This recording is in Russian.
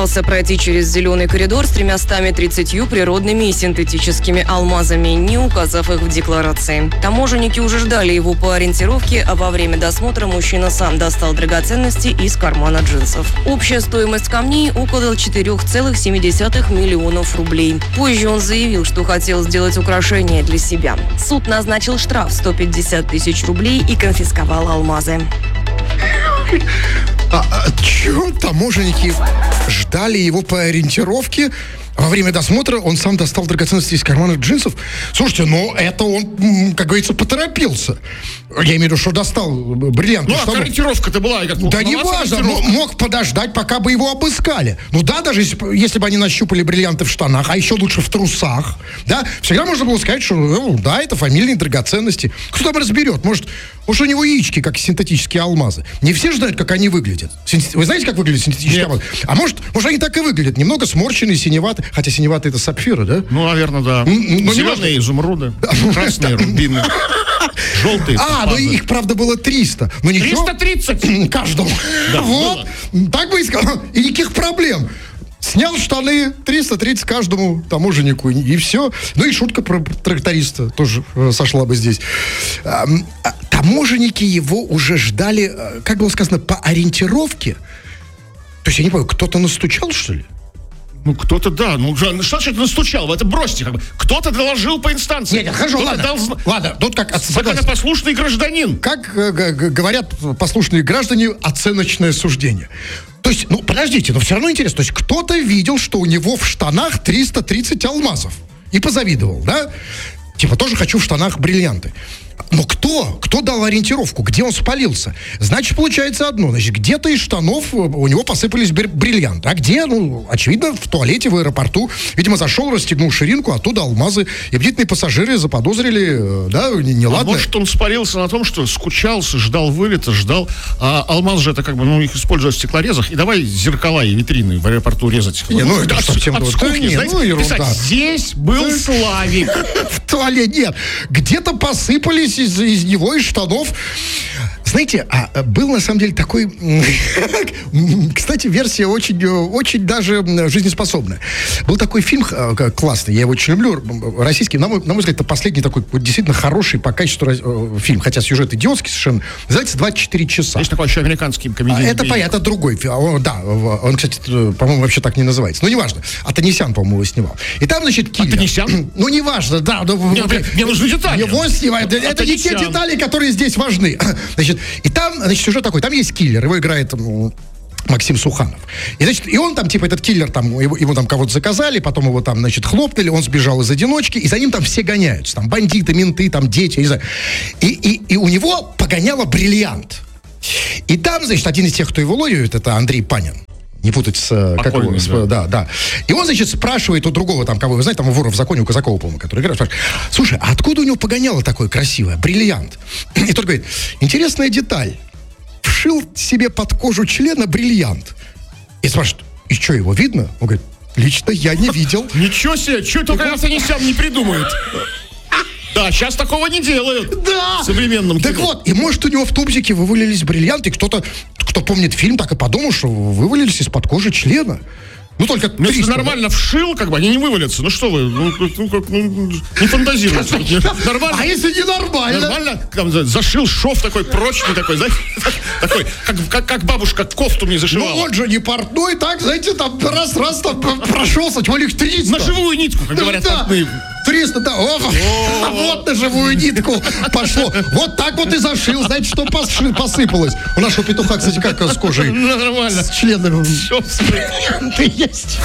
собирался пройти через зеленый коридор с 330 природными и синтетическими алмазами, не указав их в декларации. Таможенники уже ждали его по ориентировке, а во время досмотра мужчина сам достал драгоценности из кармана джинсов. Общая стоимость камней около 4,7 миллионов рублей. Позже он заявил, что хотел сделать украшение для себя. Суд назначил штраф 150 тысяч рублей и конфисковал алмазы. Чё? Таможенники ждали его по ориентировке? Во время досмотра он сам достал драгоценности из кармана джинсов. Слушайте, это он, как говорится, поторопился. Я имею в виду, что достал бриллианты. Ориентировка-то была. Да не важно, мог подождать, пока бы его обыскали. Даже если бы они нащупали бриллианты в штанах, а еще лучше в трусах, да, всегда можно было сказать, что, это фамильные драгоценности. Кто там разберет? Может, у него яички, как синтетические алмазы. Не все же знают, как они выглядят. Вы знаете, как выглядят синтетические алмазы? А может, они так и выглядят. Немного сморщенные, синеватые. Хотя синеватые — это сапфиры, да? Наверное, да. Зеленые изумруды, красные рубины, желтые. Их, правда, было 300. 330? Каждому. Да, вот. Было. Так бы и сказал. И никаких проблем. Снял штаны, 330 каждому таможеннику, и все. И шутка про тракториста тоже сошла бы здесь. Таможенники его уже ждали, как было сказано, по ориентировке. То есть, я не понимаю, кто-то настучал, что ли? Кто-то, да. Что значит настучал? Это бросьте, Кто-то доложил по инстанции. Нет, хорошо, ладно. Тут как законопослушный гражданин. Как говорят послушные граждане, оценочное суждение. То есть, подождите, но все равно интересно. То есть, кто-то видел, что у него в штанах 330 алмазов. И позавидовал, да? Тоже хочу в штанах бриллианты. Но кто дал ориентировку? Где он спалился? Значит, получается одно. Где-то из штанов у него посыпались бриллианты. А где? Очевидно, в туалете, в аэропорту. Видимо, зашел, расстегнул ширинку, оттуда алмазы. И бдительные пассажиры заподозрили, неладно. Может, он спалился на том, что скучался, ждал вылета, А алмаз же это их используют в стеклорезах. И давай зеркала и витрины в аэропорту резать. Это совсем ерунда. Здесь был Славик. В туалете нет. Где-то посыпались из него, из штанов. Знаете, был на самом деле такой, кстати, версия очень даже жизнеспособная. Был такой фильм классный, я его очень люблю, российский, на мой взгляд, это последний такой действительно хороший по качеству фильм, хотя сюжет идиотский совершенно. Называется «24 часа». Есть такой еще американский комедийный. Это другой фильм. Да, он, кстати, по-моему, вообще так не называется. Но неважно. Атанасян, по-моему, его снимал. И там, киллер. Атанасян? Неважно, да. Мне нужны детали. Его снимают. Это не те детали, которые здесь важны. И там, сюжет такой, там есть киллер, его играет Максим Суханов. И он там, этот киллер, его там кого-то заказали, потом его там, хлопнули, он сбежал из одиночки, и за ним там все гоняются. Там бандиты, менты, там дети, не знаю. И у него погоняло бриллиант. И там, один из тех, кто его ловит, это Андрей Панин. Не путать с... Да. И он, спрашивает у другого, кого вы знаете, вора в законе, у Казакова, по-моему, который играет, спрашивает: слушай, а откуда у него погоняло такое красивое, бриллиант? И тот говорит: интересная деталь. Вшил себе под кожу члена бриллиант. И спрашивает: и что, его видно? Он говорит: лично я не видел. Ничего себе, что только Атанасян не придумает. Да, сейчас такого не делают. Да. В современном кино. Так вот, и может у него в тубзике вывалились бриллианты, кто помнит фильм, так и подумал, что вывалились из-под кожи члена. Только 300. Если нормально вшил, они не вывалятся. Что вы, не фантазируйте. Нормально. А если не нормально? Нормально, зашил шов такой прочный, такой, знаете, такой, как бабушка кофту мне зашивала. Он же не портной, так, знаете, раз прошелся, тем более 300. На живую нитку, как говорят портные. 300, да. Вот на живую нитку пошло. Вот так вот и зашил. Знаете, что посыпалось? У нашего петуха, кстати, как с кожей? Нормально. С членами. Все, есть.